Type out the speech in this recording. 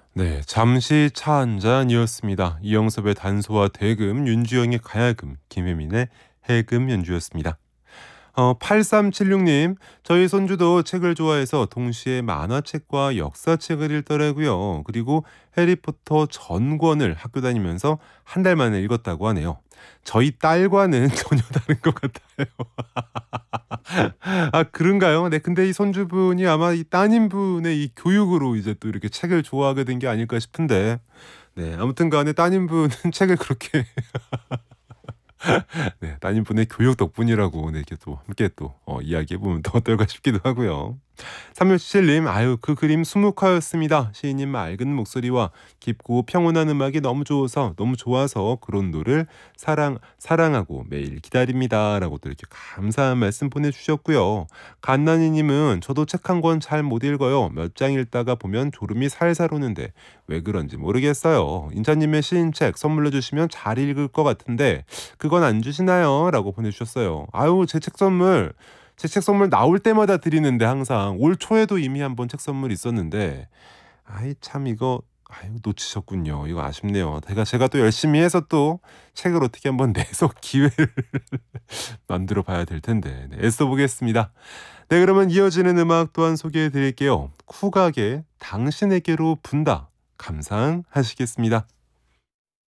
네, 잠시 차 한 잔이었습니다. 이영섭의 단소와 대금, 윤주영의 가야금, 김혜민의 해금 연주였습니다. 8376님, 저희 손주도 책을 좋아해서 동시에 만화책과 역사책을 읽더라고요. 그리고 해리포터 전권을 학교 다니면서 한 달 만에 읽었다고 하네요. 저희 딸과는 전혀 다른 것 같아요. 아, 그런가요? 네, 근데 이 손주분이 아마 이 따님분의 이 교육으로 이제 또 이렇게 책을 좋아하게 된 게 아닐까 싶은데, 네, 아무튼 간에 따님분은 책을 그렇게 네, 따님분의 교육 덕분이라고 네, 이렇게 또 함께 또 이야기해 보면 더 어떨까 싶기도 하고요. 3677님, 아유, 그 그림 수묵화였습니다. 시인님 맑은 목소리와 깊고 평온한 음악이 너무 좋아서 그런 노를 사랑하고 매일 기다립니다라고 또 이렇게 감사한 말씀 보내주셨고요. 갓나니님은 저도 책 한 권 잘 못 읽어요. 몇 장 읽다가 보면 졸음이 살살 오는데 왜 그런지 모르겠어요. 인자님의 시인책 선물로 주시면 잘 읽을 것 같은데 그건 안 주시나요? 라고 보내주셨어요. 아유, 제 책 선물 나올 때마다 드리는데 항상 올 초에도 이미 한번 책 선물 있었는데 아이 참 이거 아유 놓치셨군요. 이거 아쉽네요. 제가 또 열심히 해서 또 책을 어떻게 한번 내서 기회를 만들어 봐야 될 텐데 네, 애써 보겠습니다. 네, 그러면 이어지는 음악 또한 소개해 드릴게요. 쿠각의 당신에게로 분다 감상하시겠습니다.